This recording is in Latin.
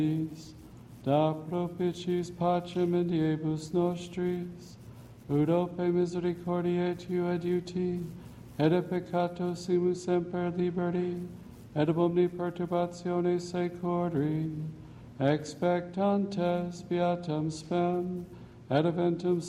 da propitiis pacem in diebus nostris, ut ope misericordiae tu adiuti, et a peccato simus semper liberi, et ab omni perturbatione secori, expectantes beatam spem, et eventum